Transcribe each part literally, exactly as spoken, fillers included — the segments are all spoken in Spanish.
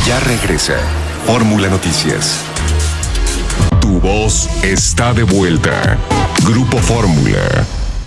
Ya regresa Fórmula Noticias. Tu voz está de vuelta. Grupo Fórmula.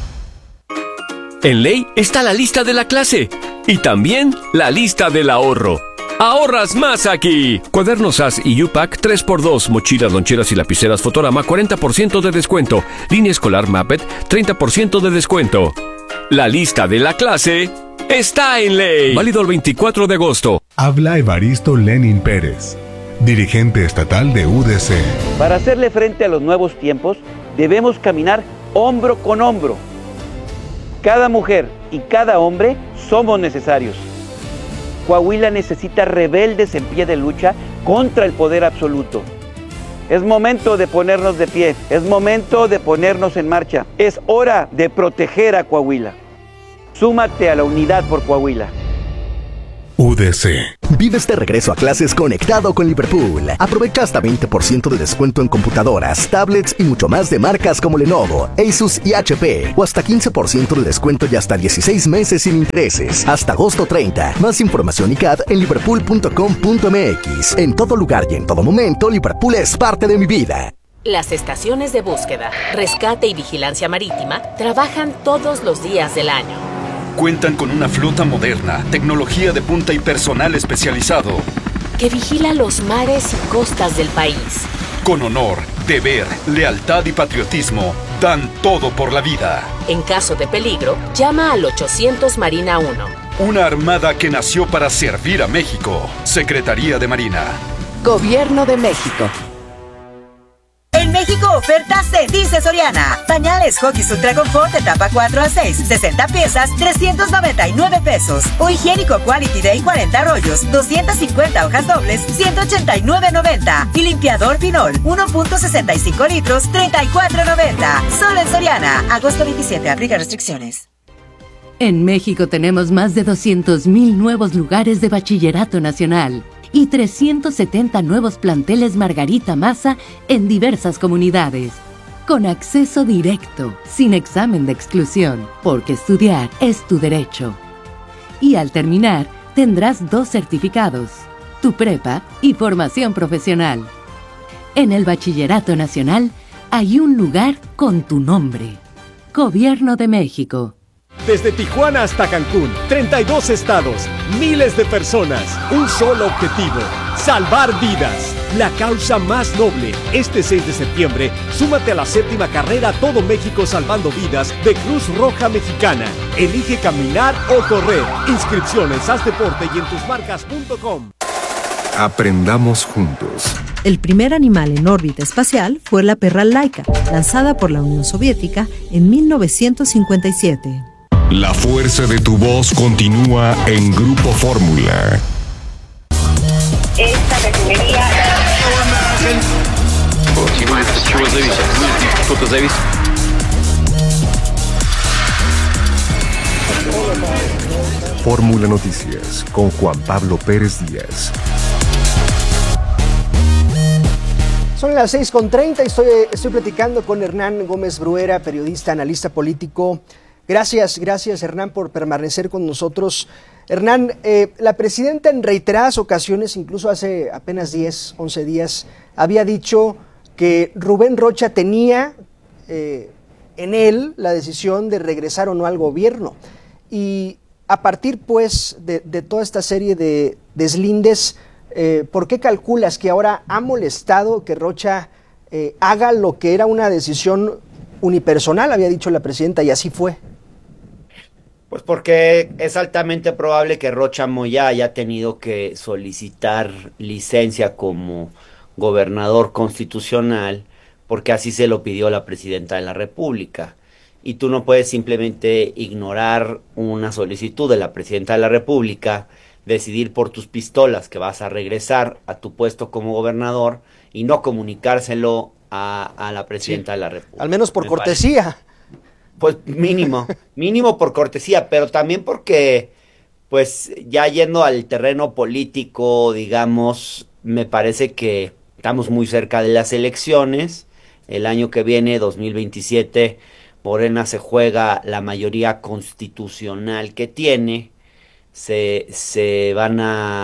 En Ley está la lista de la clase y también la lista del ahorro. ¡Ahorras más aquí! Cuadernos A S y U PAC tres por dos, mochilas, loncheras y lapiceras Fotorama cuarenta por ciento de descuento. Línea escolar Mapet treinta por ciento de descuento. La lista de la clase está en Ley. Válido el veinticuatro de agosto. Habla Evaristo Lenin Pérez, dirigente estatal de U D C. Para hacerle frente a los nuevos tiempos, debemos caminar hombro con hombro. Cada mujer y cada hombre somos necesarios. Coahuila necesita rebeldes en pie de lucha contra el poder absoluto. Es momento de ponernos de pie, es momento de ponernos en marcha. Es hora de proteger a Coahuila. Súmate a la unidad por Coahuila. U D C. Vives de regreso a clases conectado con Liverpool. Aprovecha hasta veinte por ciento de descuento en computadoras, tablets y mucho más de marcas como Lenovo, Asus y H P. O hasta quince por ciento de descuento y hasta dieciséis meses sin intereses. Hasta agosto treinta. Más información y C A D en liverpool punto com punto m x. En todo lugar y en todo momento, Liverpool es parte de mi vida. Las estaciones de búsqueda, rescate y vigilancia marítima trabajan todos los días del año. Cuentan con una flota moderna, tecnología de punta y personal especializado que vigila los mares y costas del país. Con honor, deber, lealtad y patriotismo, dan todo por la vida. En caso de peligro, llama al ochocientos Marina uno. Una armada que nació para servir a México. Secretaría de Marina. Gobierno de México. En México, ofertas de Dice Soriana. Pañales Huggies Ultra Confort etapa cuatro a seis, sesenta piezas, trescientos noventa y nueve pesos. O higiénico Quality Day cuarenta rollos, doscientas cincuenta hojas dobles, ciento ochenta y nueve noventa. Y limpiador Pinol, uno punto sesenta y cinco litros, treinta y cuatro noventa. Solo en Soriana. Agosto veintisiete, aplica restricciones. En México tenemos más de doscientos mil nuevos lugares de bachillerato nacional y trescientos setenta nuevos planteles Margarita Maza en diversas comunidades. Con acceso directo, sin examen de exclusión, porque estudiar es tu derecho. Y al terminar, tendrás dos certificados, tu prepa y formación profesional. En el Bachillerato Nacional hay un lugar con tu nombre. Gobierno de México. Desde Tijuana hasta Cancún, treinta y dos estados, miles de personas, un solo objetivo, salvar vidas. La causa más noble. Este seis de septiembre, súmate a la séptima carrera Todo México Salvando Vidas de Cruz Roja Mexicana. Elige caminar o correr. Inscripciones, haz deporte y en tus marcas punto com. Aprendamos juntos. El primer animal en órbita espacial fue la perra Laika, lanzada por la Unión Soviética en mil novecientos cincuenta y siete. La fuerza de tu voz continúa en Grupo Fórmula. Esta refinería... Fórmula Noticias con Juan Pablo Pérez Díaz. Son las seis con treinta y estoy, estoy platicando con Hernán Gómez Bruera, periodista, analista político. Gracias, gracias Hernán por permanecer con nosotros. Hernán, eh, la presidenta en reiteradas ocasiones, incluso hace apenas diez, once días, había dicho que Rubén Rocha tenía eh, en él la decisión de regresar o no al gobierno. Y a partir pues de, de toda esta serie de deslindes, eh, ¿por qué calculas que ahora ha molestado que Rocha eh, haga lo que era una decisión unipersonal, había dicho la presidenta, y así fue? Pues porque es altamente probable que Rocha Moya haya tenido que solicitar licencia como gobernador constitucional, porque así se lo pidió la presidenta de la República. Y tú no puedes simplemente ignorar una solicitud de la presidenta de la República, decidir por tus pistolas que vas a regresar a tu puesto como gobernador y no comunicárselo a, a la presidenta sí, de la República. Al menos por Me cortesía. Parece. Pues mínimo, mínimo por cortesía, pero también porque, pues ya yendo al terreno político, digamos, me parece que estamos muy cerca de las elecciones. El año que viene, dos mil veintisiete, Morena se juega la mayoría constitucional que tiene. Se, se van a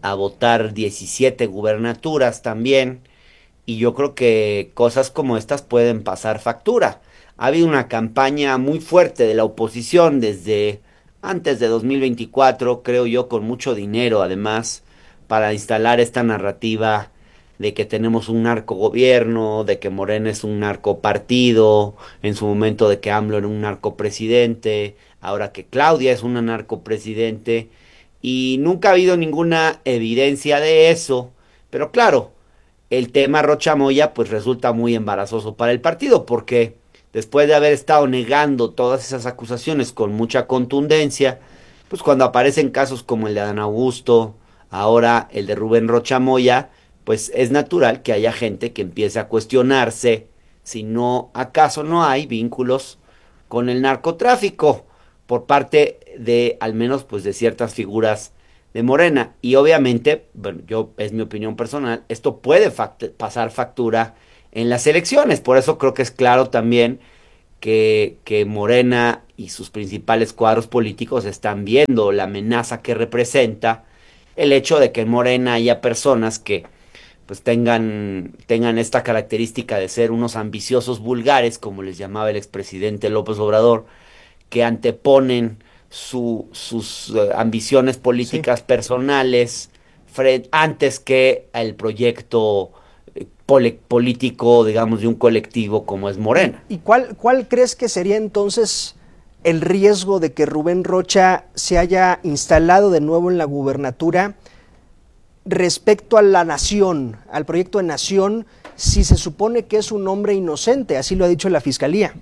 a votar diecisiete gubernaturas también, y yo creo que cosas como estas pueden pasar factura. Ha habido una campaña muy fuerte de la oposición desde antes de dos mil veinticuatro, creo yo, con mucho dinero además, para instalar esta narrativa de que tenemos un narcogobierno, de que Morena es un narcopartido, en su momento de que AMLO era un narcopresidente, ahora que Claudia es una narcopresidente, y nunca ha habido ninguna evidencia de eso, pero claro, el tema Rocha Moya pues resulta muy embarazoso para el partido, porque después de haber estado negando todas esas acusaciones con mucha contundencia, pues cuando aparecen casos como el de Adán Augusto, ahora el de Rubén Rocha Moya, pues es natural que haya gente que empiece a cuestionarse si no, acaso no hay vínculos con el narcotráfico por parte de, al menos, pues de ciertas figuras de Morena. Y obviamente, bueno, yo, es mi opinión personal, esto puede fact- pasar factura en las elecciones. Por eso creo que es claro también que, que Morena y sus principales cuadros políticos están viendo la amenaza que representa el hecho de que en Morena haya personas que pues tengan, tengan esta característica de ser unos ambiciosos vulgares, como les llamaba el expresidente López Obrador, que anteponen su, sus uh, ambiciones políticas sí. personales frente, antes que el proyecto eh, pol- político, digamos, de un colectivo como es Morena. ¿Y cuál, cuál crees que sería entonces el riesgo de que Rubén Rocha se haya instalado de nuevo en la gubernatura respecto a la nación, al proyecto de nación, si se supone que es un hombre inocente? Así lo ha dicho la Fiscalía.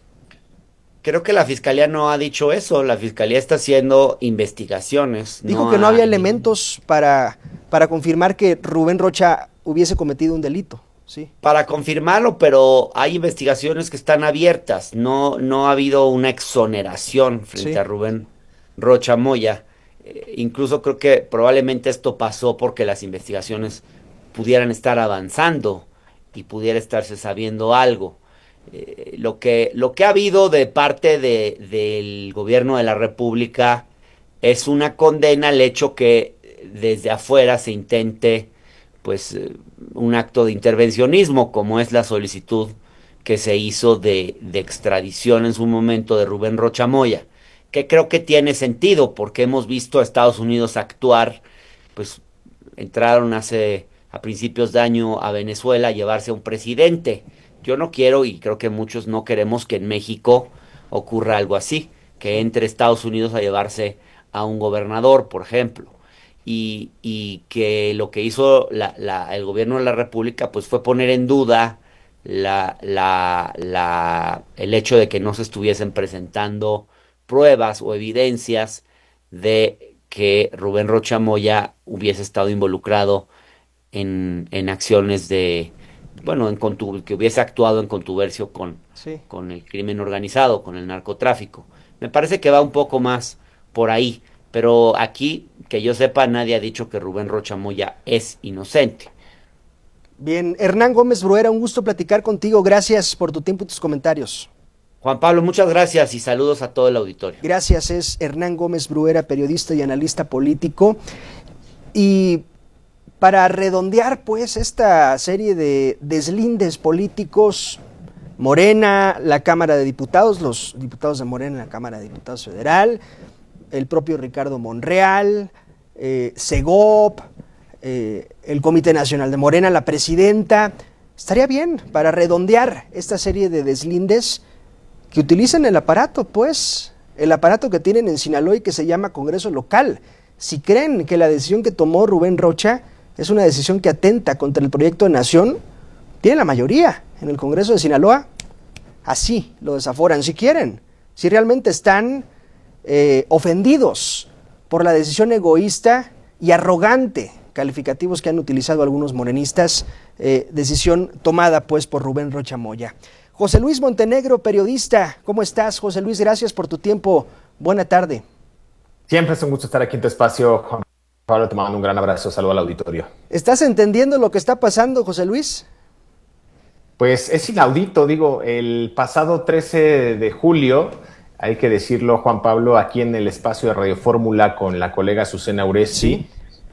Creo que la Fiscalía no ha dicho eso, la Fiscalía está haciendo investigaciones. Dijo no que no ha... había elementos para, para confirmar que Rubén Rocha hubiese cometido un delito. Sí. Para confirmarlo, pero hay investigaciones que están abiertas, no, no ha habido una exoneración frente sí. a Rubén Rocha Moya. Eh, incluso creo que probablemente esto pasó porque las investigaciones pudieran estar avanzando y pudiera estarse sabiendo algo. Eh, lo que, lo que ha habido de parte de, del gobierno de la República es una condena al hecho que desde afuera se intente pues un acto de intervencionismo, como es la solicitud que se hizo de, de extradición en su momento de Rubén Rocha Moya, que creo que tiene sentido porque hemos visto a Estados Unidos actuar, pues entraron hace a principios de año a Venezuela a llevarse a un presidente. Yo no quiero, y creo que muchos no queremos, que en México ocurra algo así, que entre Estados Unidos a llevarse a un gobernador, por ejemplo. Y, y que lo que hizo la, la, el gobierno de la República pues fue poner en duda la, la, la, el hecho de que no se estuviesen presentando pruebas o evidencias de que Rubén Rocha Moya hubiese estado involucrado en, en acciones de, bueno, en contu- que hubiese actuado en contubercio con, sí. con el crimen organizado, con el narcotráfico. Me parece que va un poco más por ahí. Pero aquí, que yo sepa, nadie ha dicho que Rubén Rocha Moya es inocente. Bien, Hernán Gómez Bruera, un gusto platicar contigo. Gracias por tu tiempo y tus comentarios. Juan Pablo, muchas gracias y saludos a todo el auditorio. Gracias, es Hernán Gómez Bruera, periodista y analista político. Y para redondear, pues, esta serie de deslindes políticos, Morena, la Cámara de Diputados, los diputados de Morena en la Cámara de Diputados Federal, el propio Ricardo Monreal, eh, Segop, eh, el Comité Nacional de Morena, la presidenta. Estaría bien para redondear esta serie de deslindes que utilizan el aparato, pues, el aparato que tienen en Sinaloa y que se llama Congreso Local. Si creen que la decisión que tomó Rubén Rocha es una decisión que atenta contra el proyecto de nación, tienen la mayoría en el Congreso de Sinaloa, así lo desaforan si quieren. Si realmente están Eh, ofendidos por la decisión egoísta y arrogante, calificativos que han utilizado algunos morenistas, eh, decisión tomada pues por Rubén Rocha Moya. José Luis Montenegro, periodista, ¿cómo estás, José Luis? Gracias por tu tiempo, buena tarde. Siempre es un gusto estar aquí en tu espacio, Juan Pablo, te mando un gran abrazo, saludo al auditorio. ¿Estás entendiendo lo que está pasando, José Luis? Pues es inaudito, digo, el pasado trece de julio, hay que decirlo, Juan Pablo, aquí en el espacio de Radio Fórmula con la colega Azucena Uresti, sí.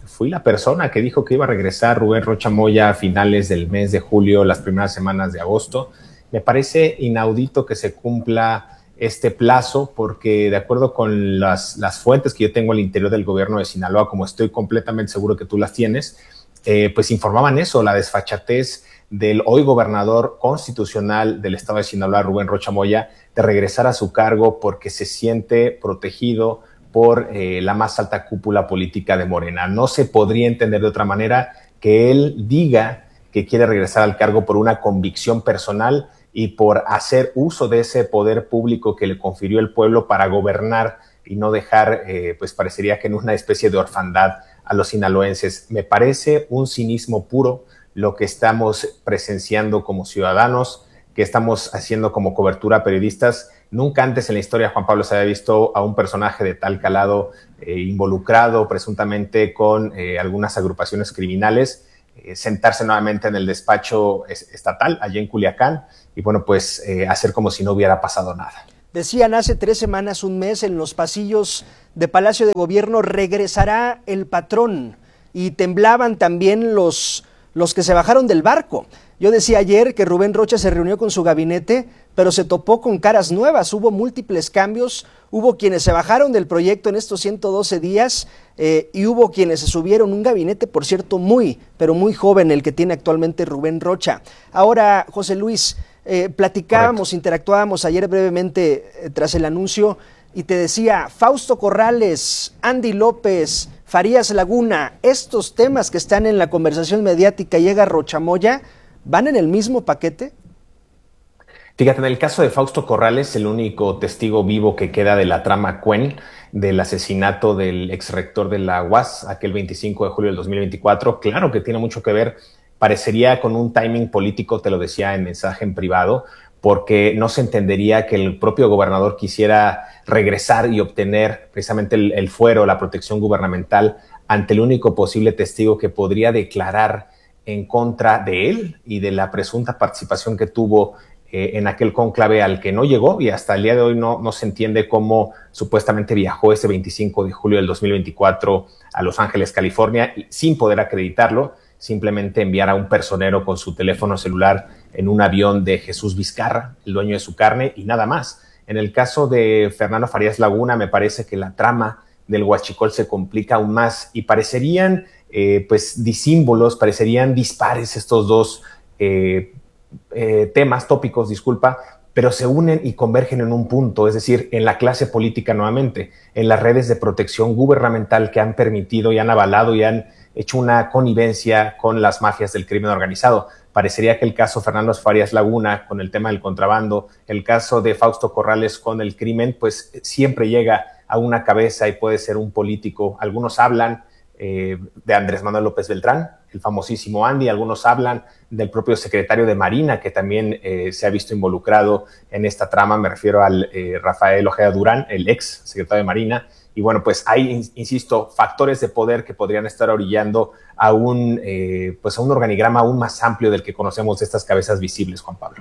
fui la persona que dijo que iba a regresar Rubén Rocha Moya a finales del mes de julio, las primeras semanas de agosto. Me parece inaudito que se cumpla este plazo porque de acuerdo con las, las fuentes que yo tengo al interior del gobierno de Sinaloa, como estoy completamente seguro que tú las tienes, eh, pues informaban eso, la desfachatez del hoy gobernador constitucional del estado de Sinaloa, Rubén Rocha Moya, de regresar a su cargo porque se siente protegido por eh, la más alta cúpula política de Morena. No se podría entender de otra manera que él diga que quiere regresar al cargo por una convicción personal y por hacer uso de ese poder público que le confirió el pueblo para gobernar y no dejar, eh, pues parecería que en una especie de orfandad a los sinaloenses. Me parece un cinismo puro lo que estamos presenciando como ciudadanos, que estamos haciendo como cobertura periodistas. Nunca antes en la historia, Juan Pablo, se había visto a un personaje de tal calado eh, involucrado presuntamente con eh, algunas agrupaciones criminales, eh, sentarse nuevamente en el despacho es, estatal, allá en Culiacán, y bueno, pues eh, hacer como si no hubiera pasado nada. Decían hace tres semanas, un mes, en los pasillos de Palacio de Gobierno, regresará el patrón, y temblaban también los... los que se bajaron del barco. Yo decía ayer que Rubén Rocha se reunió con su gabinete, pero se topó con caras nuevas, hubo múltiples cambios, hubo quienes se bajaron del proyecto en estos ciento doce días eh, y hubo quienes se subieron, un gabinete, por cierto, muy, pero muy joven el que tiene actualmente Rubén Rocha. Ahora, José Luis, eh, platicábamos, Correcto. interactuábamos ayer brevemente eh, tras el anuncio y te decía, Fausto Corrales, Andy López, Farías Laguna, estos temas que están en la conversación mediática, llega Rocha Moya, ¿van en el mismo paquete? Fíjate, en el caso de Fausto Corrales, el único testigo vivo que queda de la trama Cuen, del asesinato del exrector de la U A S, aquel veinticinco de julio del dos mil veinticuatro, claro que tiene mucho que ver, parecería con un timing político, te lo decía en mensaje en privado, porque no se entendería que el propio gobernador quisiera regresar y obtener precisamente el, el fuero, la protección gubernamental ante el único posible testigo que podría declarar en contra de él y de la presunta participación que tuvo eh, en aquel cónclave al que no llegó, y hasta el día de hoy no, no se entiende cómo supuestamente viajó ese veinticinco de julio del dos mil veinticuatro a Los Ángeles, California, sin poder acreditarlo, simplemente enviar a un personero con su teléfono celular en un avión de Jesús Vizcarra, el dueño de su carne, y nada más. En el caso de Fernando Farías Laguna, me parece que la trama del huachicol se complica aún más y parecerían eh, pues disímbolos, parecerían dispares estos dos eh, eh, temas, tópicos, disculpa, pero se unen y convergen en un punto, es decir, en la clase política nuevamente, en las redes de protección gubernamental que han permitido y han avalado y han hecho una connivencia con las mafias del crimen organizado. Parecería que el caso Fernando Farías Laguna con el tema del contrabando, el caso de Fausto Corrales con el crimen, pues siempre llega a una cabeza y puede ser un político. Algunos hablan eh, de Andrés Manuel López Beltrán, el famosísimo Andy, algunos hablan del propio secretario de Marina, que también eh, se ha visto involucrado en esta trama, me refiero al eh, Rafael Ojeda Durán, el ex secretario de Marina. Y bueno, pues hay, insisto, factores de poder que podrían estar orillando a un, eh, pues a un organigrama aún más amplio del que conocemos de estas cabezas visibles, Juan Pablo.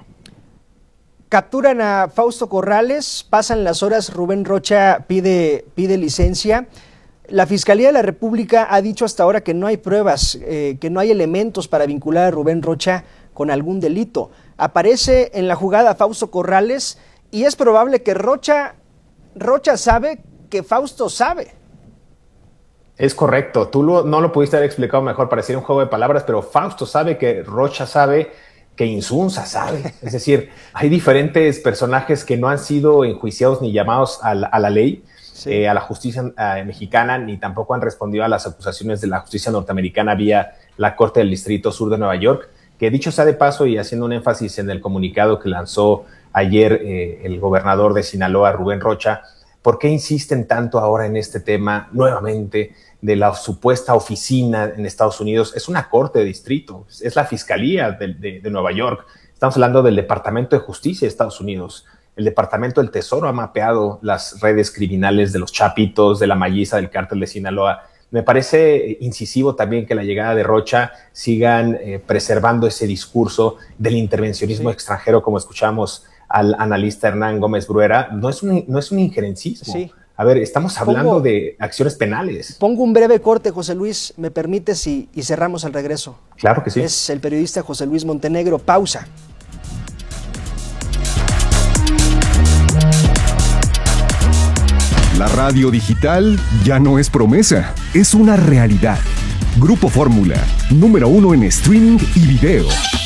Capturan a Fausto Corrales, pasan las horas, Rubén Rocha pide, pide licencia. La Fiscalía de la República ha dicho hasta ahora que no hay pruebas, eh, que no hay elementos para vincular a Rubén Rocha con algún delito. Aparece en la jugada Fausto Corrales y es probable que Rocha, Rocha sabe que Fausto sabe. Es correcto, tú lo, no lo pudiste haber explicado mejor, parecía un juego de palabras, pero Fausto sabe que Rocha sabe, que Insunza sabe. Es decir, hay diferentes personajes que no han sido enjuiciados ni llamados a la, a la ley, sí. eh, a la justicia eh, mexicana, ni tampoco han respondido a las acusaciones de la justicia norteamericana vía la Corte del Distrito Sur de Nueva York, que dicho sea de paso y haciendo un énfasis en el comunicado que lanzó ayer eh, el gobernador de Sinaloa, Rubén Rocha, ¿por qué insisten tanto ahora en este tema nuevamente de la supuesta oficina en Estados Unidos? Es una corte de distrito, es la Fiscalía de, de, de Nueva York. Estamos hablando del Departamento de Justicia de Estados Unidos. El Departamento del Tesoro ha mapeado las redes criminales de los Chapitos, de la Malliza, del Cártel de Sinaloa. Me parece incisivo también que la llegada de Rocha sigan eh, preservando ese discurso del intervencionismo sí. extranjero, como escuchamos al analista Hernán Gómez Bruera. No es un, no es un injerencismo. Sí. A ver, estamos hablando Pongo, de acciones penales. Pongo un breve corte, José Luis, ¿me permites? Y, y cerramos al regreso. Claro que sí. Es el periodista José Luis Montenegro. Pausa. La radio digital ya no es promesa, es una realidad. Grupo Fórmula, número uno en streaming y video.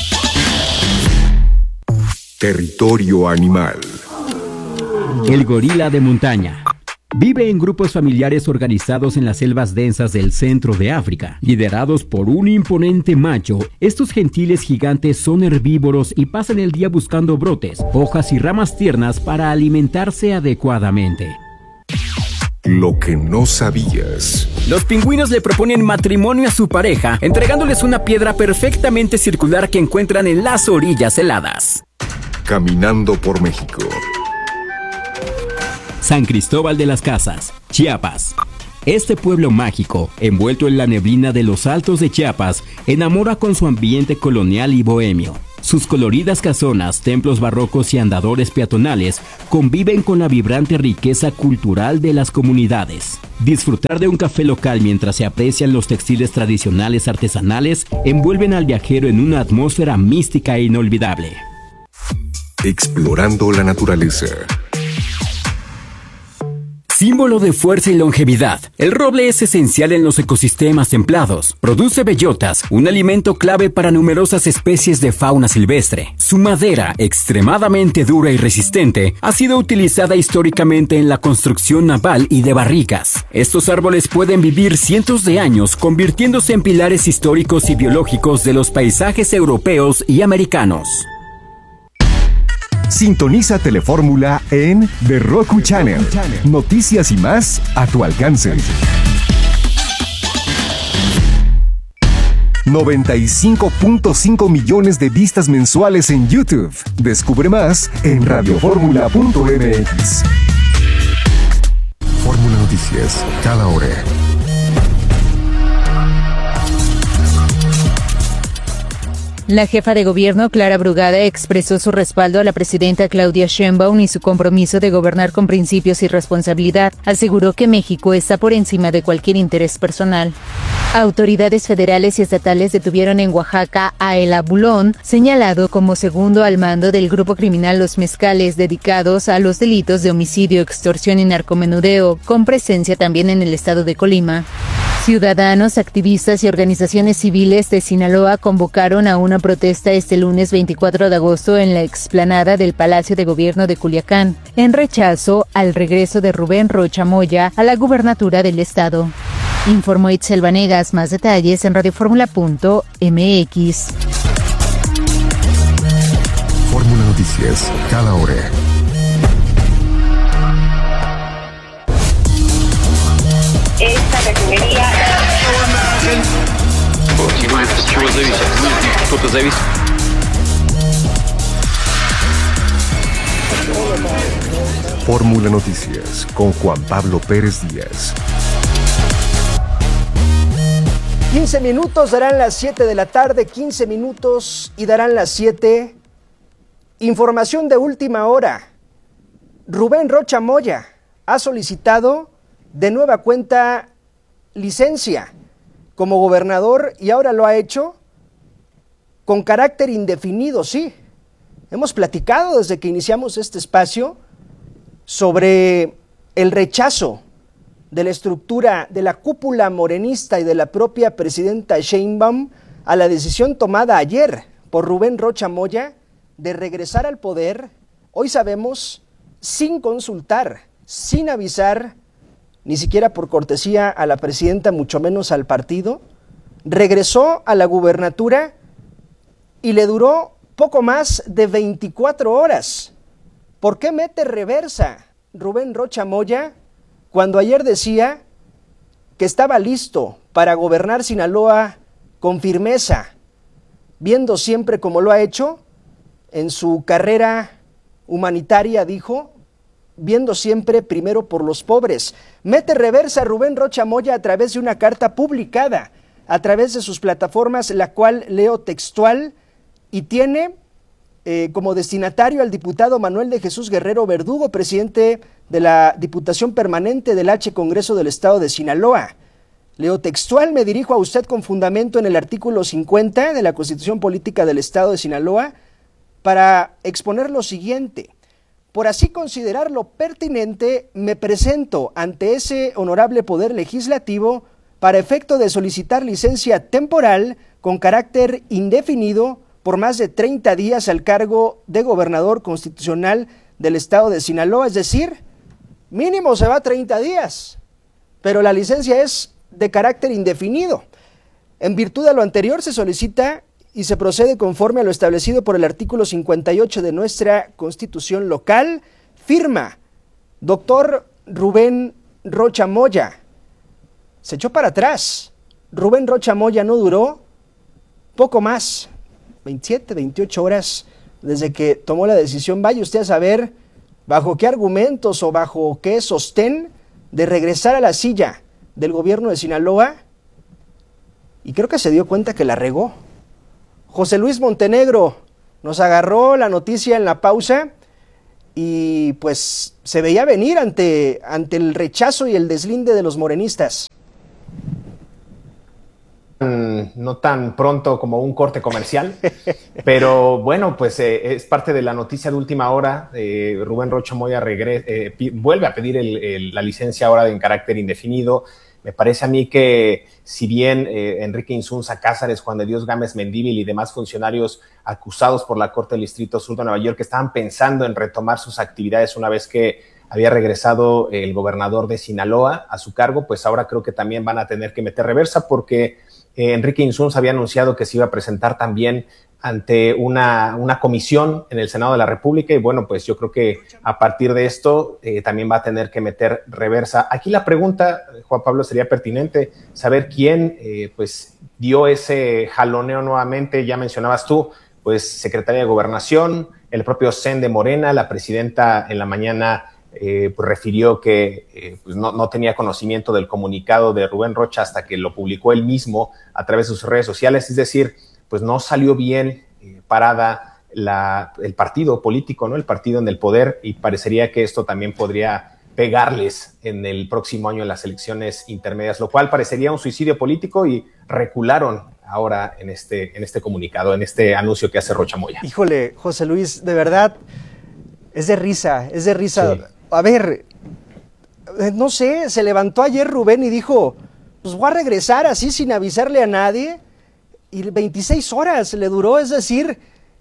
Territorio animal. El gorila de montaña. Vive en grupos familiares organizados en las selvas densas del centro de África, liderados por un imponente macho. Estos gentiles gigantes son herbívoros y pasan el día buscando brotes, hojas y ramas tiernas para alimentarse adecuadamente. Lo que no sabías. Los pingüinos le proponen matrimonio a su pareja, entregándoles una piedra perfectamente circular que encuentran en las orillas heladas. Caminando por México. San Cristóbal de las Casas, Chiapas. Este pueblo mágico, envuelto en la neblina de los altos de Chiapas, enamora con su ambiente colonial y bohemio. Sus coloridas casonas, templos barrocos y andadores peatonales conviven con la vibrante riqueza cultural de las comunidades. Disfrutar de un café local mientras se aprecian los textiles tradicionales artesanales envuelven al viajero en una atmósfera mística e inolvidable. Explorando la naturaleza. Símbolo de fuerza y longevidad, el roble es esencial en los ecosistemas templados. Produce bellotas, un alimento clave para numerosas especies de fauna silvestre. Su madera, extremadamente dura y resistente, ha sido utilizada históricamente en la construcción naval y de barricas. Estos árboles pueden vivir cientos de años, convirtiéndose en pilares históricos y biológicos de los paisajes europeos y americanos. Sintoniza Telefórmula en The Roku Channel. Noticias y más a tu alcance. noventa y cinco punto cinco millones de vistas mensuales en YouTube. Descubre más en radioformula punto m x. Fórmula Noticias, cada hora. La jefa de gobierno, Clara Brugada, expresó su respaldo a la presidenta Claudia Sheinbaum y su compromiso de gobernar con principios y responsabilidad. Aseguró que México está por encima de cualquier interés personal. Autoridades federales y estatales detuvieron en Oaxaca a El Abulón, señalado como segundo al mando del grupo criminal Los Mezcales, dedicados a los delitos de homicidio, extorsión y narcomenudeo, con presencia también en el estado de Colima. Ciudadanos, activistas y organizaciones civiles de Sinaloa convocaron a una protesta este lunes veinticuatro de agosto en la explanada del Palacio de Gobierno de Culiacán, en rechazo al regreso de Rubén Rocha Moya a la gubernatura del estado. Informó Itzel Vanegas. Más detalles en radioformula punto m x. Fórmula Noticias, cada hora. Esta refinería... Fórmula Noticias con Juan Pablo Pérez Díaz. quince minutos darán las siete de la tarde, quince minutos y darán las siete. Información de última hora. Rubén Rocha Moya ha solicitado de nueva cuenta licencia como gobernador y ahora lo ha hecho con carácter indefinido, sí. Hemos platicado desde que iniciamos este espacio sobre el rechazo de la estructura de la cúpula morenista y de la propia presidenta Sheinbaum a la decisión tomada ayer por Rubén Rocha Moya de regresar al poder, hoy sabemos, sin consultar, sin avisar, ni siquiera por cortesía a la presidenta, mucho menos al partido. Regresó a la gubernatura y le duró poco más de veinticuatro horas. ¿Por qué mete reversa Rubén Rocha Moya cuando ayer decía que estaba listo para gobernar Sinaloa con firmeza, viendo siempre como lo ha hecho en su carrera humanitaria, dijo, viendo siempre primero por los pobres? Mete reversa Rubén Rocha Moya a través de una carta publicada a través de sus plataformas, la cual leo textual, y tiene eh, como destinatario al diputado Manuel de Jesús Guerrero Verdugo, presidente de la Diputación Permanente del H Congreso del Estado de Sinaloa. Leo textual: me dirijo a usted con fundamento en el artículo cincuenta de la Constitución Política del Estado de Sinaloa para exponer lo siguiente. Por así considerarlo pertinente, me presento ante ese honorable Poder Legislativo para efecto de solicitar licencia temporal con carácter indefinido por más de treinta días al cargo de gobernador constitucional del Estado de Sinaloa, es decir, mínimo se va treinta días, pero la licencia es de carácter indefinido. En virtud de lo anterior se solicita y se procede conforme a lo establecido por el artículo cincuenta y ocho de nuestra Constitución local. Firma doctor Rubén Rocha Moya. Se echó para atrás. Rubén Rocha Moya no duró poco más, veintisiete, veintiocho horas desde que tomó la decisión. Vaya usted a saber bajo qué argumentos o bajo qué sostén de regresar a la silla del gobierno de Sinaloa, y creo que se dio cuenta que la regó. José Luis Montenegro nos agarró la noticia en la pausa y pues se veía venir ante, ante el rechazo y el deslinde de los morenistas. No tan pronto como un corte comercial, pero bueno, pues eh, es parte de la noticia de última hora. eh, Rubén Rocha Moya regre- eh, pi- vuelve a pedir el, el, la licencia ahora en carácter indefinido. Me parece a mí que si bien eh, Enrique Insunza Cázares, Juan de Dios Gámez Mendívil y demás funcionarios acusados por la Corte del Distrito Sur de Nueva York estaban pensando en retomar sus actividades una vez que había regresado el gobernador de Sinaloa a su cargo, pues ahora creo que también van a tener que meter reversa porque eh, Enrique Insunza había anunciado que se iba a presentar también ante una, una comisión en el Senado de la República y bueno, pues yo creo que a partir de esto eh, también va a tener que meter reversa. Aquí la pregunta, Juan Pablo, sería pertinente saber quién eh, pues dio ese jaloneo nuevamente. Ya mencionabas tú, pues Secretaría de Gobernación, el propio C E N de Morena, la presidenta en la mañana Eh, pues refirió que eh, pues no, no tenía conocimiento del comunicado de Rubén Rocha hasta que lo publicó él mismo a través de sus redes sociales, es decir, pues no salió bien eh, parada la, el partido político, ¿no? El partido en el poder, y parecería que esto también podría pegarles en el próximo año en las elecciones intermedias, lo cual parecería un suicidio político y recularon ahora en este, en este comunicado, en este anuncio que hace Rocha Moya. Híjole, José Luis, de verdad, es de risa, es de risa. Sí. A ver, no sé, se levantó ayer Rubén y dijo, pues voy a regresar así sin avisarle a nadie, y veintiséis horas le duró, es decir,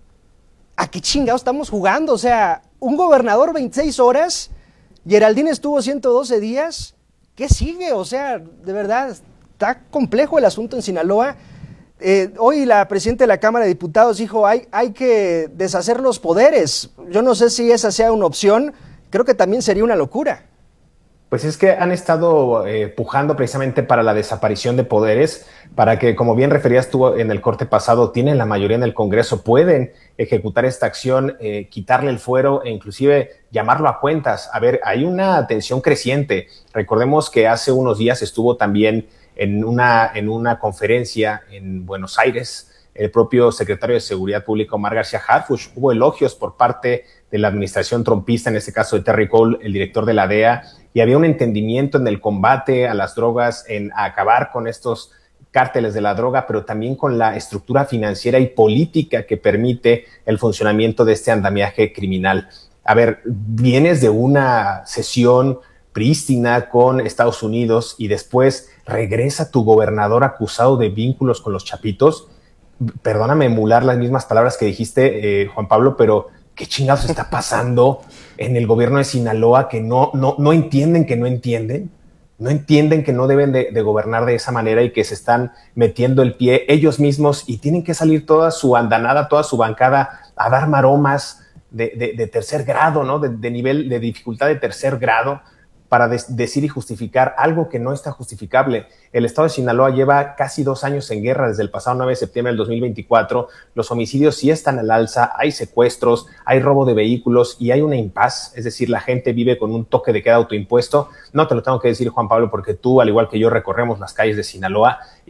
¿a qué chingados estamos jugando? O sea, un gobernador veintiséis horas, Geraldine estuvo ciento doce días, ¿qué sigue? O sea, de verdad, está complejo el asunto en Sinaloa. Eh, hoy la presidenta de la Cámara de Diputados dijo, hay, hay que deshacer los poderes. Yo no sé si esa sea una opción. Creo que también sería una locura. Pues es que han estado eh, pujando precisamente para la desaparición de poderes, para que, como bien referías tú en el corte pasado, tienen la mayoría en el Congreso, pueden ejecutar esta acción, eh, quitarle el fuero e inclusive llamarlo a cuentas. A ver, hay una tensión creciente. Recordemos que hace unos días estuvo también en una, en una conferencia en Buenos Aires el propio secretario de Seguridad Pública, Omar García Harfuch. Hubo elogios por parte de la administración trompista, en este caso de Terry Cole, el director de la D E A, y había un entendimiento en el combate a las drogas, en acabar con estos cárteles de la droga, pero también con la estructura financiera y política que permite el funcionamiento de este andamiaje criminal. A ver, vienes de una sesión prístina con Estados Unidos y después regresa tu gobernador acusado de vínculos con los chapitos. Perdóname emular las mismas palabras que dijiste, eh, Juan Pablo, pero ¿qué chingados está pasando en el gobierno de Sinaloa que no, no, no entienden que no entienden? No entienden que no deben de, de gobernar de esa manera y que se están metiendo el pie ellos mismos y tienen que salir toda su andanada, toda su bancada a dar maromas de, de, de tercer grado, ¿no? De, de nivel de dificultad de tercer grado, para de- decir y justificar algo que no está justificable. El estado de Sinaloa lleva casi dos años en guerra, desde el pasado nueve de septiembre del dos mil veinticuatro. Los homicidios sí están al alza, hay secuestros, hay robo de vehículos y hay una impas, es decir, la gente vive con un toque de queda autoimpuesto. No te lo tengo que decir, Juan Pablo, porque tú, al igual que yo, recorremos las calles de Sinaloa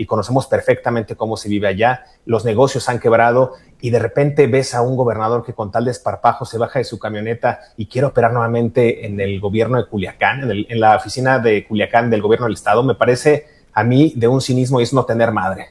y conocemos perfectamente cómo se vive allá. Los negocios han quebrado y de repente ves a un gobernador que con tal desparpajo se baja de su camioneta y quiere operar nuevamente en el gobierno de Culiacán, en, el, en la oficina de Culiacán del gobierno del estado. Me parece a mí de un cinismo y es no tener madre.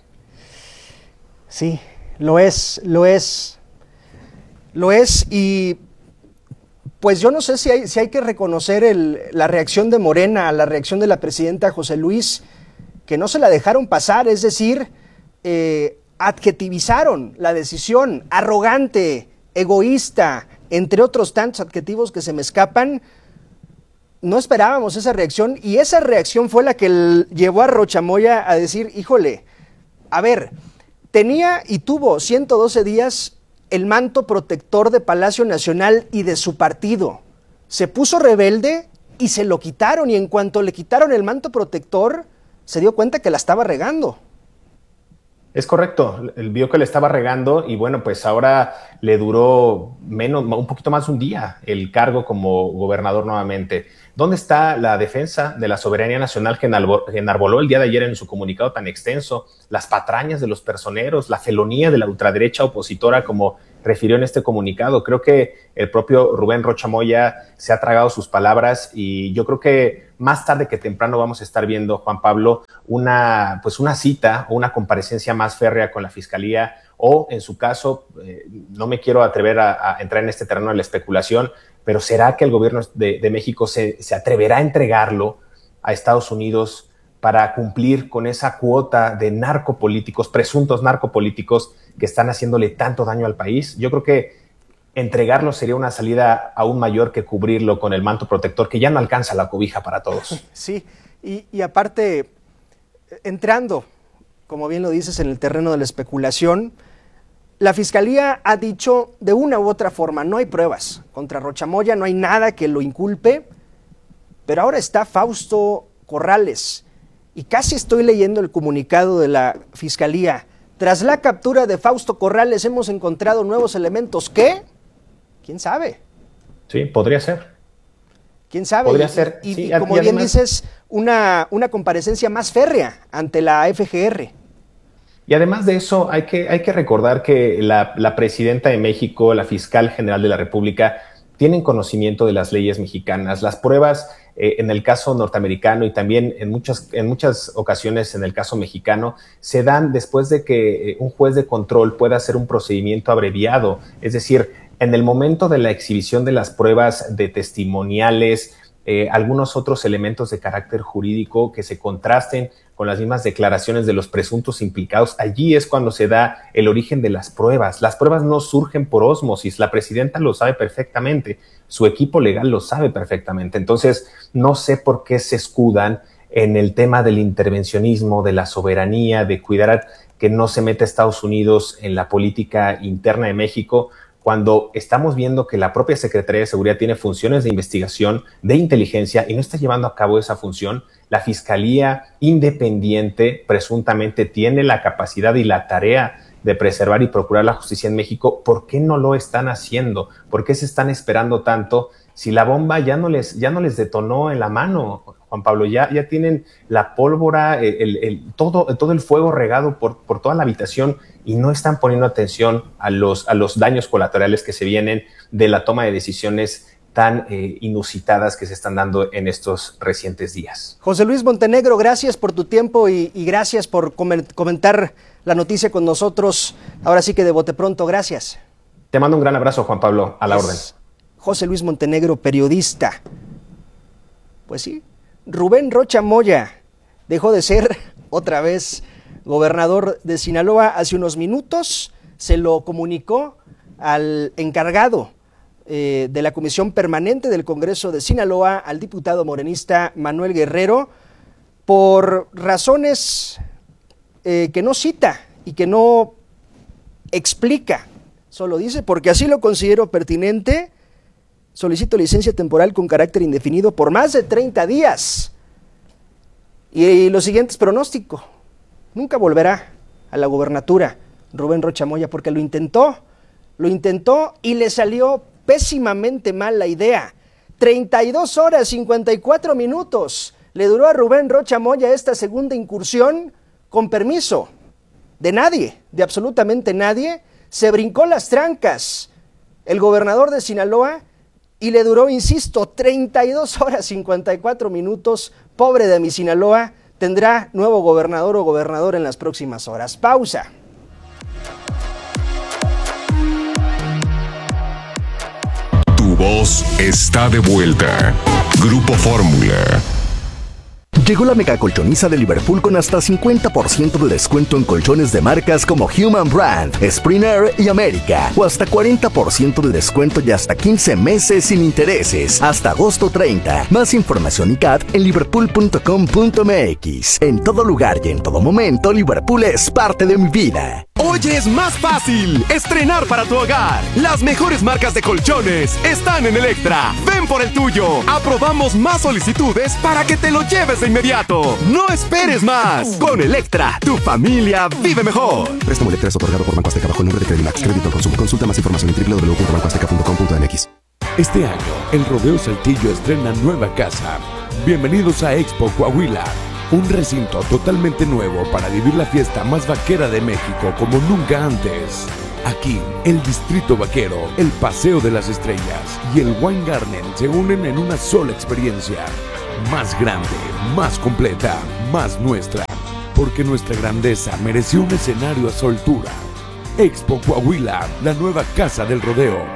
Sí, lo es, lo es, lo es y pues yo no sé si hay, si hay que reconocer el, la reacción de Morena, la reacción de la presidenta José Luis, que no se la dejaron pasar, es decir, eh, adjetivizaron la decisión, arrogante, egoísta, entre otros tantos adjetivos que se me escapan. No esperábamos esa reacción y esa reacción fue la que el, llevó a Rocha Moya a decir, híjole, a ver, tenía y tuvo ciento doce días el manto protector de Palacio Nacional y de su partido. Se puso rebelde y se lo quitaron, y en cuanto le quitaron el manto protector, se dio cuenta que la estaba regando. Es correcto, él vio que le estaba regando y bueno, pues ahora le duró menos, un poquito más de un día el cargo como gobernador nuevamente. ¿Dónde está la defensa de la soberanía nacional que enarboló el día de ayer en su comunicado tan extenso? Las patrañas de los personeros, la felonía de la ultraderecha opositora, como refirió en este comunicado. Creo que el propio Rubén Rocha Moya se ha tragado sus palabras y yo creo que más tarde que temprano vamos a estar viendo, Juan Pablo, una, pues una cita o una comparecencia más férrea con la Fiscalía o, en su caso, eh, no me quiero atrever a, a entrar en este terreno de la especulación, pero ¿será que el gobierno de, de México se, se atreverá a entregarlo a Estados Unidos para cumplir con esa cuota de narcopolíticos, presuntos narcopolíticos que están haciéndole tanto daño al país? Yo creo que entregarlo sería una salida aún mayor que cubrirlo con el manto protector, que ya no alcanza la cobija para todos. Sí, y, y aparte, entrando, como bien lo dices, en el terreno de la especulación, la Fiscalía ha dicho de una u otra forma, no hay pruebas contra Rocha Moya, no hay nada que lo inculpe, pero ahora está Fausto Corrales, y casi estoy leyendo el comunicado de la Fiscalía. Tras la captura de Fausto Corrales hemos encontrado nuevos elementos. ¿Qué? ¿Quién sabe? Sí, podría ser. ¿Quién sabe? Podría y, ser. Y, sí, y como y bien además, dices, una, una comparecencia más férrea ante la F G R. Y además de eso, hay que, hay que recordar que la, la presidenta de México, la fiscal general de la República, tienen conocimiento de las leyes mexicanas. Las pruebas eh, en el caso norteamericano y también en muchas, en muchas ocasiones en el caso mexicano se dan después de que eh, un juez de control pueda hacer un procedimiento abreviado. Es decir, en el momento de la exhibición de las pruebas de testimoniales, eh, algunos otros elementos de carácter jurídico que se contrasten con las mismas declaraciones de los presuntos implicados, allí es cuando se da el origen de las pruebas. Las pruebas no surgen por ósmosis, la presidenta lo sabe perfectamente, su equipo legal lo sabe perfectamente. Entonces, no sé por qué se escudan en el tema del intervencionismo, de la soberanía, de cuidar que no se meta Estados Unidos en la política interna de México, cuando estamos viendo que la propia Secretaría de Seguridad tiene funciones de investigación, de inteligencia, y no está llevando a cabo esa función. La Fiscalía independiente presuntamente tiene la capacidad y la tarea de preservar y procurar la justicia en México. ¿Por qué no lo están haciendo? ¿Por qué se están esperando tanto? Si la bomba ya no les, ya no les detonó en la mano, Juan Pablo, ya, ya tienen la pólvora, el, el, el, todo, todo el fuego regado por, por toda la habitación y no están poniendo atención a los, a los daños colaterales que se vienen de la toma de decisiones tan eh, inusitadas que se están dando en estos recientes días. José Luis Montenegro, gracias por tu tiempo y, y gracias por comentar la noticia con nosotros. Ahora sí que de bote pronto, gracias. Te mando un gran abrazo, Juan Pablo, a la es orden. José Luis Montenegro, periodista. Pues sí, Rubén Rocha Moya dejó de ser otra vez gobernador de Sinaloa hace unos minutos. Se lo comunicó al encargado eh, de la Comisión Permanente del Congreso de Sinaloa, al diputado morenista Manuel Guerrero, por razones eh, que no cita y que no explica. Solo dice, porque así lo considero pertinente, solicito licencia temporal con carácter indefinido por más de treinta días. Y, y lo siguiente es pronóstico. Nunca volverá a la gobernatura Rubén Rocha Moya porque lo intentó, lo intentó y le salió pésimamente mal la idea. treinta y dos horas, cincuenta y cuatro minutos le duró a Rubén Rocha Moya esta segunda incursión con permiso de nadie, de absolutamente nadie, se brincó las trancas el gobernador de Sinaloa y le duró, insisto, treinta y dos horas cincuenta y cuatro minutos. Pobre de mi Sinaloa, tendrá nuevo gobernador o gobernador en las próximas horas. Pausa. Tu voz está de vuelta. Grupo Fórmula. Llegó la mega colchoniza de Liverpool con hasta cincuenta por ciento de descuento en colchones de marcas como Human Brand, Springer y América, o hasta cuarenta por ciento de descuento y hasta quince meses sin intereses, hasta agosto treinta. Más información y C A T en liverpool punto com punto m x. En todo lugar y en todo momento, Liverpool es parte de mi vida. Hoy es más fácil estrenar para tu hogar. Las mejores marcas de colchones están en Electra. Ven por el tuyo. Aprobamos más solicitudes para que te lo lleves de inmediato. No esperes más. Con Electra, tu familia vive mejor. Préstamo Electra es otorgado por Banco Azteca bajo el nombre de Credimax. Crédito al consumo. Consulta más información en doble u doble u doble u punto banco azteca punto com punto m x. Este año, el Rodeo Saltillo estrena nueva casa. Bienvenidos a Expo Coahuila. Un recinto totalmente nuevo para vivir la fiesta más vaquera de México como nunca antes. Aquí, el Distrito Vaquero, el Paseo de las Estrellas y el Wine Garden se unen en una sola experiencia. Más grande, más completa, más nuestra. Porque nuestra grandeza mereció un escenario a su altura. Expo Coahuila, la nueva casa del rodeo.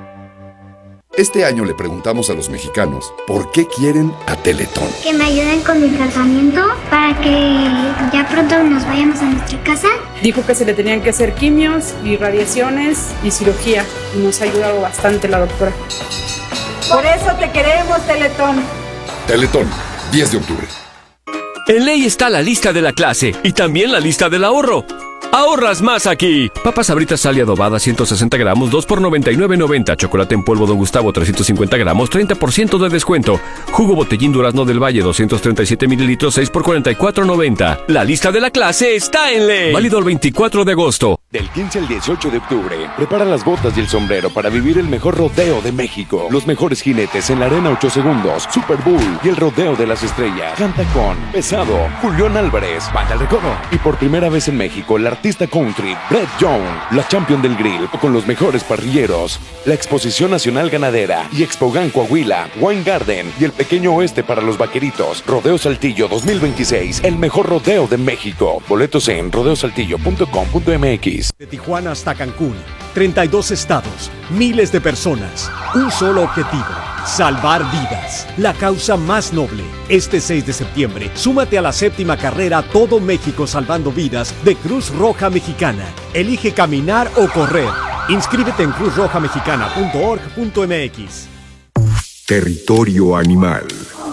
Este año le preguntamos a los mexicanos por qué quieren a Teletón. Que me ayuden con mi tratamiento para que ya pronto nos vayamos a nuestra casa. Dijo que se le tenían que hacer quimios y radiaciones y cirugía y nos ha ayudado bastante la doctora. Por eso te queremos, Teletón. Teletón, diez de octubre. En Ley está la lista de la clase y también la lista del ahorro. ¡Ahorras más aquí! Papas Sabritas Sal y adobada ciento sesenta gramos, dos por noventa y nueve noventa. Chocolate en polvo Don Gustavo trescientos cincuenta gramos, treinta por ciento de descuento. Jugo Botellín Durazno del Valle doscientos treinta y siete mililitros, seis por cuarenta y cuatro noventa. La lista de la clase está en Ley. Válido el veinticuatro de agosto. Del quince al dieciocho de octubre, prepara las botas y el sombrero para vivir el mejor rodeo de México. Los mejores jinetes en la arena ocho segundos, Super Bowl y el rodeo de las estrellas. Canta con Pesado, Julián Álvarez, Banda El Recodo. Y por primera vez en México, el artista country Brett Young, la champion del grill con los mejores parrilleros. La Exposición Nacional Ganadera y Expogan Coahuila, Wine Garden y el Pequeño Oeste para los vaqueritos. Rodeo Saltillo dos mil veintiséis, el mejor rodeo de México. Boletos en rodeo saltillo punto com punto m x. De Tijuana hasta Cancún, treinta y dos estados, miles de personas, un solo objetivo, salvar vidas, la causa más noble. Este seis de septiembre, súmate a la séptima carrera Todo México Salvando Vidas de Cruz Roja Mexicana. Elige caminar o correr. Inscríbete en cruz roja mexicana punto org punto m x. Territorio animal.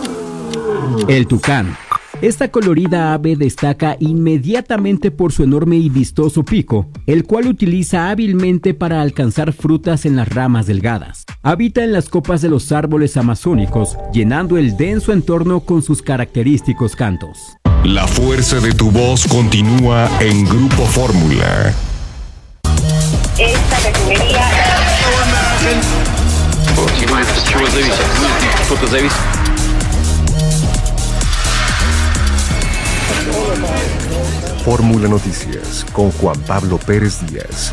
El tucán. Esta colorida ave destaca inmediatamente por su enorme y vistoso pico, el cual utiliza hábilmente para alcanzar frutas en las ramas delgadas. Habita en las copas de los árboles amazónicos, llenando el denso entorno con sus característicos cantos. La fuerza de tu voz continúa en Grupo Fórmula. Esta categoría... Fórmula Noticias con Juan Pablo Pérez Díaz.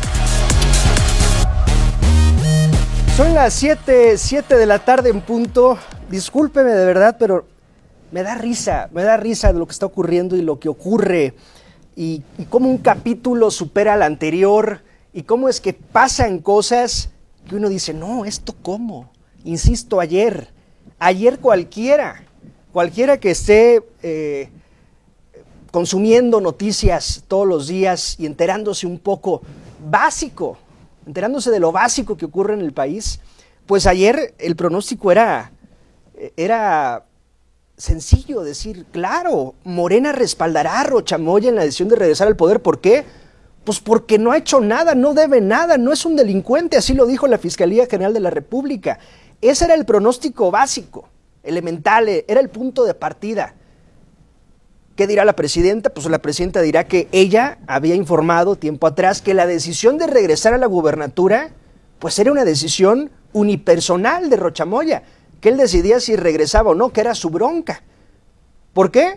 Son las siete, siete de la tarde en punto. Discúlpeme de verdad, pero me da risa, me da risa de lo que está ocurriendo y lo que ocurre. Y, y cómo un capítulo supera al anterior. Y cómo es que pasan cosas que uno dice, no, ¿esto cómo? Insisto, ayer, ayer cualquiera, cualquiera que esté... Eh, consumiendo noticias todos los días y enterándose un poco básico, enterándose de lo básico que ocurre en el país, pues ayer el pronóstico era, era sencillo, decir, claro, Morena respaldará a Rocha Moya en la decisión de regresar al poder. ¿Por qué? Pues porque no ha hecho nada, no debe nada, no es un delincuente, así lo dijo la Fiscalía General de la República. Ese era el pronóstico básico, elemental, era el punto de partida. ¿Qué dirá la presidenta? Pues la presidenta dirá que ella había informado tiempo atrás que la decisión de regresar a la gubernatura, pues era una decisión unipersonal de Rocha Moya, que él decidía si regresaba o no, que era su bronca. ¿Por qué?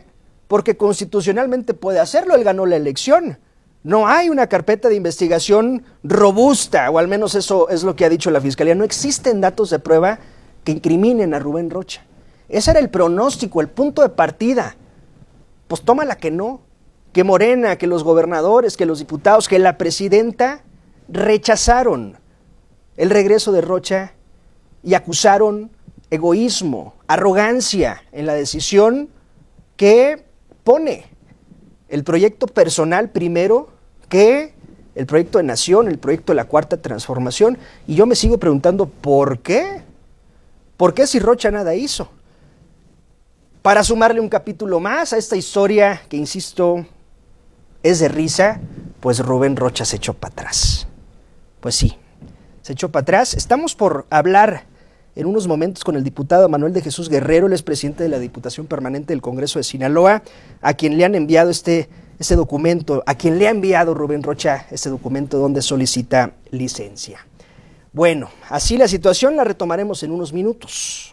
porque constitucionalmente puede hacerlo, él ganó la elección. No hay una carpeta de investigación robusta, o al menos eso es lo que ha dicho la Fiscalía. No existen datos de prueba que incriminen a Rubén Rocha. Ese era el pronóstico, el punto de partida. Pues tómala que no, que Morena, que los gobernadores, que los diputados, que la presidenta rechazaron el regreso de Rocha y acusaron egoísmo, arrogancia en la decisión que pone el proyecto personal primero que el proyecto de nación, el proyecto de la Cuarta Transformación. Y yo me sigo preguntando, ¿por qué? ¿Por qué si Rocha nada hizo? Para sumarle un capítulo más a esta historia que, insisto, es de risa, pues Rubén Rocha se echó para atrás. Pues sí, se echó para atrás. Estamos por hablar en unos momentos con el diputado Manuel de Jesús Guerrero, el expresidente de la Diputación Permanente del Congreso de Sinaloa, a quien le han enviado este, este documento, a quien le ha enviado Rubén Rocha este documento donde solicita licencia. Bueno, así la situación la retomaremos en unos minutos.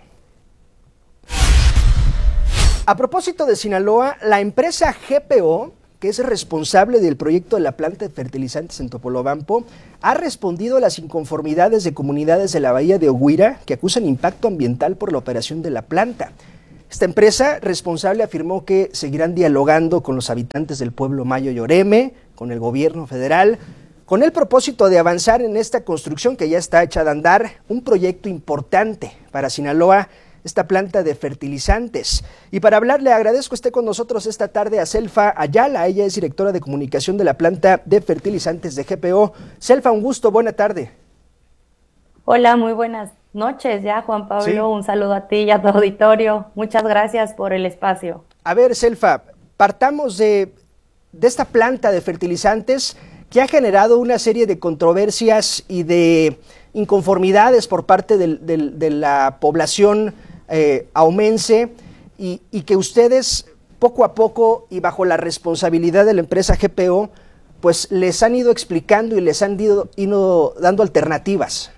A propósito de Sinaloa, la empresa G P O, que es responsable del proyecto de la planta de fertilizantes en Topolobampo, ha respondido a las inconformidades de comunidades de la bahía de Oguira que acusan impacto ambiental por la operación de la planta. Esta empresa responsable afirmó que seguirán dialogando con los habitantes del pueblo Mayo y Oreme, con el gobierno federal, con el propósito de avanzar en esta construcción que ya está hecha de andar, un proyecto importante para Sinaloa, esta planta de fertilizantes. Y para hablar, le agradezco esté con nosotros esta tarde a Selfa Ayala. Ella es directora de comunicación de la planta de fertilizantes de G P O. Selfa, un gusto, buena tarde. Hola, muy buenas noches ya, Juan Pablo. ¿Sí? Un saludo a ti y a tu auditorio. Muchas gracias por el espacio. A ver, Selfa, partamos de, de esta planta de fertilizantes que ha generado una serie de controversias y de inconformidades por parte del, del, de la población Eh, aumense y, y que ustedes poco a poco y bajo la responsabilidad de la empresa G P O pues les han ido explicando y les han ido, ido dando alternativas.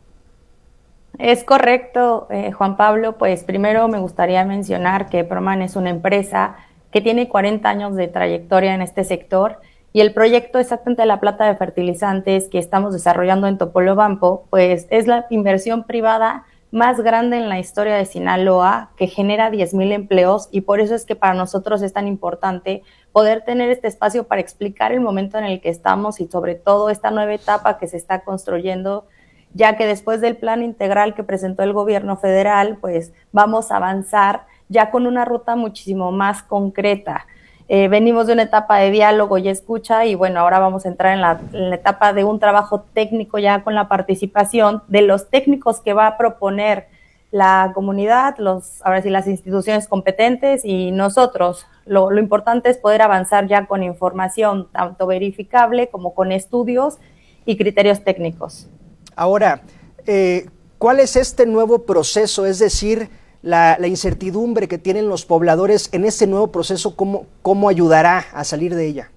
Es correcto, eh, Juan Pablo. Pues primero me gustaría mencionar que Proman es una empresa que tiene cuarenta años de trayectoria en este sector y el proyecto exactamente de la planta de fertilizantes que estamos desarrollando en Topolobampo pues es la inversión privada más grande en la historia de Sinaloa, que genera diez mil empleos, y por eso es que para nosotros es tan importante poder tener este espacio para explicar el momento en el que estamos y sobre todo esta nueva etapa que se está construyendo, ya que después del plan integral que presentó el gobierno federal, pues vamos a avanzar ya con una ruta muchísimo más concreta. Eh, venimos de una etapa de diálogo y escucha y bueno, ahora vamos a entrar en la, en la etapa de un trabajo técnico ya con la participación de los técnicos que va a proponer la comunidad, los, ahora sí las instituciones competentes y nosotros. Lo, lo importante es poder avanzar ya con información tanto verificable como con estudios y criterios técnicos. Ahora, eh, ¿cuál es este nuevo proceso? Es decir, La, la incertidumbre que tienen los pobladores en este nuevo proceso, ¿cómo, cómo ayudará a salir de ella?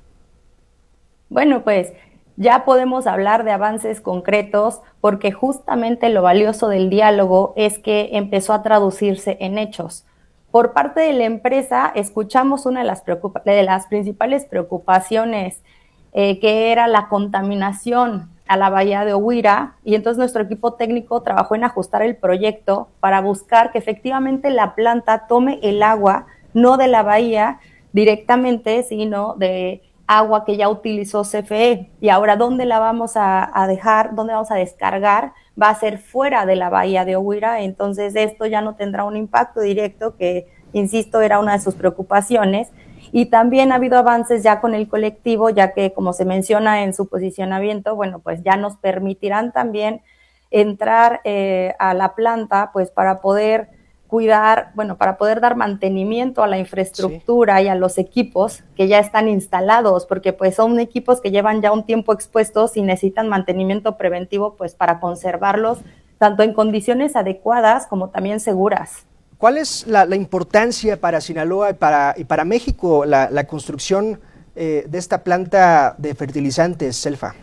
Bueno, pues ya podemos hablar de avances concretos porque justamente lo valioso del diálogo es que empezó a traducirse en hechos. Por parte de la empresa escuchamos una de las, preocupa- de las principales preocupaciones eh, que era la contaminación a la bahía de Oguira, y entonces nuestro equipo técnico trabajó en ajustar el proyecto para buscar que efectivamente la planta tome el agua, no de la bahía directamente, sino de agua que ya utilizó C F E, y ahora ¿dónde la vamos a, a dejar? ¿Dónde vamos a descargar? Va a ser fuera de la bahía de Oguira, entonces esto ya no tendrá un impacto directo que, insisto, era una de sus preocupaciones. Y también ha habido avances ya con el colectivo, ya que, como se menciona en su posicionamiento, bueno, pues ya nos permitirán también entrar eh, a la planta, pues para poder cuidar, bueno, para poder dar mantenimiento a la infraestructura sí. y a los equipos que ya están instalados, porque pues son equipos que llevan ya un tiempo expuestos y necesitan mantenimiento preventivo, pues para conservarlos tanto en condiciones adecuadas como también seguras. ¿Cuál es la, la importancia para Sinaloa y para, y para México la, la construcción eh, de esta planta de fertilizantes, Selfa?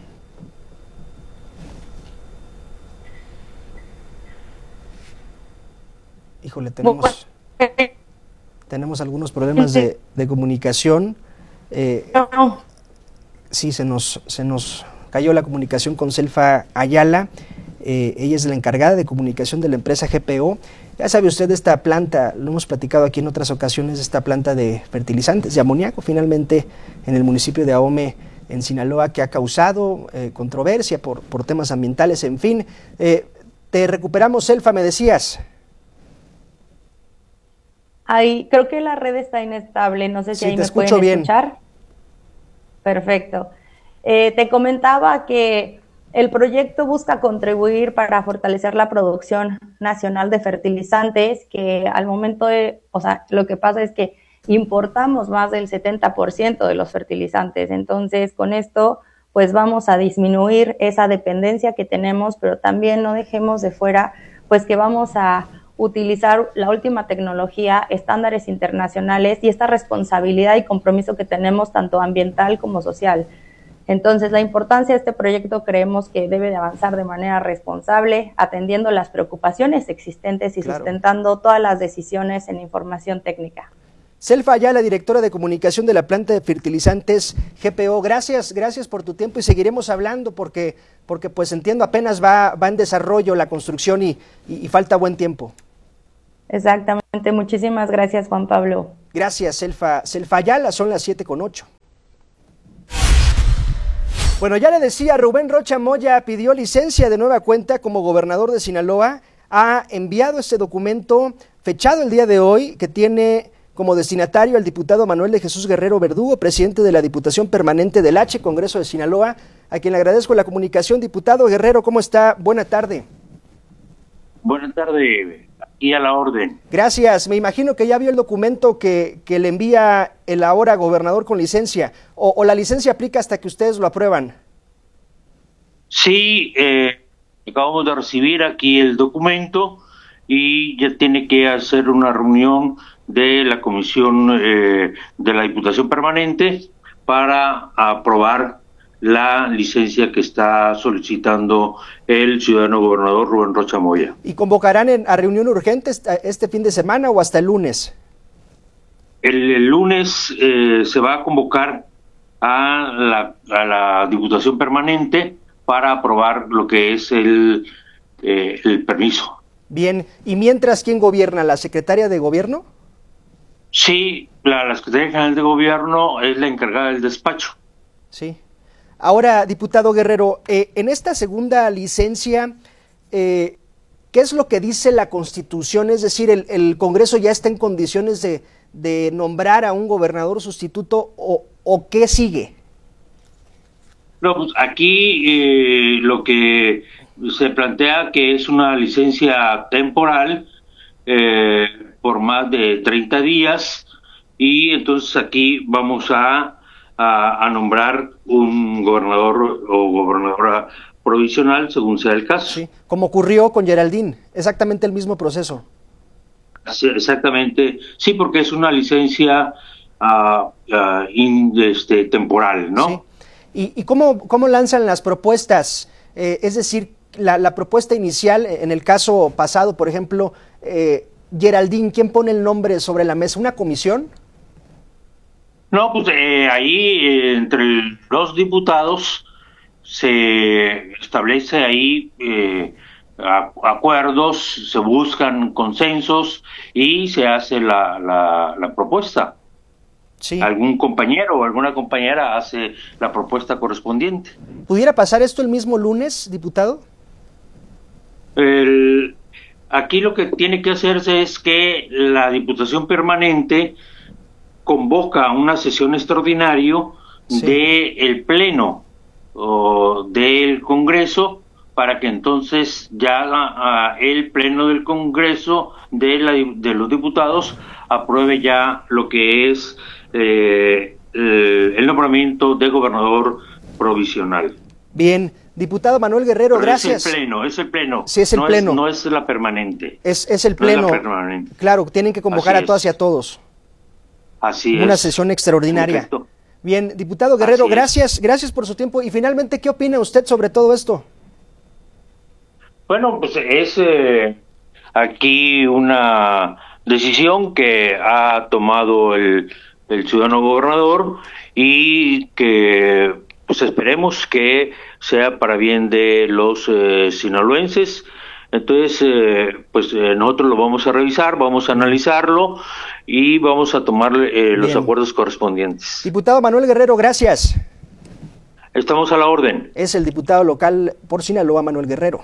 Híjole, tenemos, tenemos algunos problemas de, de comunicación. Eh, no. Sí, se nos, se nos cayó la comunicación con Selfa Ayala. Eh, ella es la encargada de comunicación de la empresa G P O. Ya sabe usted de esta planta, lo hemos platicado aquí en otras ocasiones, esta planta de fertilizantes de amoníaco, finalmente en el municipio de Ahome, en Sinaloa, que ha causado eh, controversia por, por temas ambientales, en fin. Eh, te recuperamos, Selfa, me decías. Ahí, creo que la red está inestable, no sé si Sí, ahí te me escucho pueden bien. escuchar. Perfecto. Eh, te comentaba que el proyecto busca contribuir para fortalecer la producción nacional de fertilizantes, que al momento de, o sea, lo que pasa es que importamos más del setenta por ciento de los fertilizantes, entonces con esto pues vamos a disminuir esa dependencia que tenemos, pero también no dejemos de fuera pues que vamos a utilizar la última tecnología, estándares internacionales y esta responsabilidad y compromiso que tenemos tanto ambiental como social. Entonces, la importancia de este proyecto creemos que debe de avanzar de manera responsable, atendiendo las preocupaciones existentes y Claro. sustentando todas las decisiones en información técnica. Selfa Ayala, directora de comunicación de la planta de fertilizantes G P O, gracias, gracias por tu tiempo y seguiremos hablando porque, porque pues entiendo apenas va, va en desarrollo la construcción y, y, y falta buen tiempo. Exactamente, muchísimas gracias, Juan Pablo. Gracias, Selfa, Selfa Ayala, son las siete con ocho. Bueno, ya le decía, Rubén Rocha Moya pidió licencia de nueva cuenta como gobernador de Sinaloa, ha enviado este documento fechado el día de hoy que tiene como destinatario al diputado Manuel de Jesús Guerrero Verdugo, presidente de la Diputación Permanente del H, Congreso de Sinaloa, a quien le agradezco la comunicación. Diputado Guerrero, ¿cómo está? Buena tarde. Buenas tardes, aquí a la orden. Gracias, me imagino que ya vio el documento que, que le envía el ahora gobernador con licencia, o, o la licencia aplica hasta que ustedes lo aprueban. Sí, eh, acabamos de recibir aquí el documento y ya tiene que hacer una reunión de la Comisión eh, de la Diputación Permanente para aprobar la licencia que está solicitando el ciudadano gobernador Rubén Rocha Moya. ¿Y convocarán en, a reunión urgente este fin de semana o hasta el lunes? El, el lunes eh, se va a convocar a la, a la Diputación Permanente para aprobar lo que es el, eh, el permiso. Bien, ¿y mientras quién gobierna? ¿La secretaria de gobierno? Sí, la, la Secretaría General de Gobierno es la encargada del despacho. Sí. Ahora, diputado Guerrero, eh, en esta segunda licencia, eh, ¿qué es lo que dice la Constitución? Es decir, ¿el, el Congreso ya está en condiciones de, de nombrar a un gobernador sustituto o, o qué sigue? No, pues aquí eh, lo que se plantea que es una licencia temporal eh, por más de treinta días y entonces aquí vamos a A, a nombrar un gobernador o gobernadora provisional según sea el caso. Sí, como ocurrió con Geraldine, exactamente el mismo proceso. Sí, exactamente, sí, porque es una licencia uh, uh, in, este, temporal, ¿no? Sí. ¿Y, y cómo, cómo lanzan las propuestas? Eh, es decir, la, la propuesta inicial, en el caso pasado, por ejemplo, eh, Geraldine, ¿quién pone el nombre sobre la mesa? ¿Una comisión? No, pues eh, ahí eh, entre los diputados se establece ahí eh, a, acuerdos, se buscan consensos y se hace la, la, la propuesta. Sí. Algún compañero o alguna compañera hace la propuesta correspondiente. ¿Pudiera pasar esto el mismo lunes, diputado? El, aquí lo que tiene que hacerse es que la Diputación Permanente convoca una sesión extraordinaria sí. del Pleno o del Congreso para que entonces ya uh, el Pleno del Congreso de, la, de los diputados apruebe ya lo que es eh, el, el nombramiento de gobernador provisional. Bien, diputado Manuel Guerrero, Pero gracias. Es el Pleno, es el Pleno. Sí, es el no Pleno. Es, no es la permanente. Es, es el Pleno. No es la permanente. Claro, tienen que convocar Así a todas es. y a todos. Así Una es. sesión extraordinaria. Perfecto. Bien, diputado Guerrero, Así gracias, es. gracias por su tiempo. Y finalmente, ¿qué opina usted sobre todo esto? Bueno, pues es eh, aquí una decisión que ha tomado el, el ciudadano gobernador y que pues esperemos que sea para bien de los eh, sinaloenses. Entonces, eh, pues eh, nosotros lo vamos a revisar, vamos a analizarlo y vamos a tomar eh, los acuerdos correspondientes. Diputado Manuel Guerrero, gracias. Estamos a la orden. Es el diputado local por Sinaloa, Manuel Guerrero.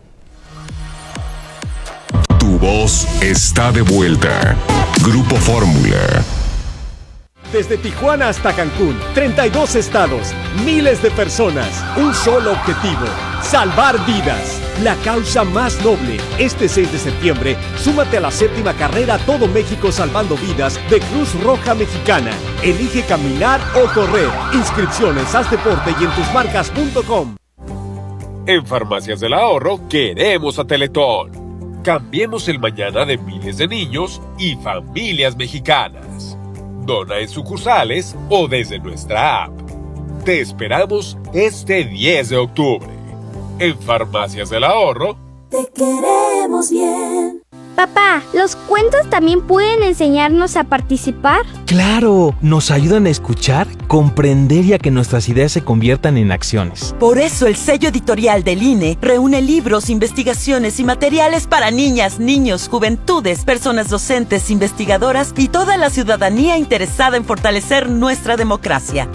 Tu voz está de vuelta. Grupo Fórmula. Desde Tijuana hasta Cancún, treinta y dos estados, miles de personas, un solo objetivo, salvar vidas. La causa más noble. Este seis de septiembre, súmate a la séptima carrera Todo México Salvando Vidas de Cruz Roja Mexicana. Elige caminar o correr. Inscripciones, haz deporte y en tus marcas punto com. En Farmacias del Ahorro queremos a Teletón. Cambiemos el mañana de miles de niños y familias mexicanas. Dona en sucursales o desde nuestra app. Te esperamos este diez de octubre. En Farmacias del Ahorro. Te queremos bien. Papá, ¿los cuentos también pueden enseñarnos a participar? ¡Claro! Nos ayudan a escuchar, comprender y a que nuestras ideas se conviertan en acciones. Por eso el sello editorial del I N E reúne libros, investigaciones y materiales para niñas, niños, juventudes, personas docentes, investigadoras y toda la ciudadanía interesada en fortalecer nuestra democracia.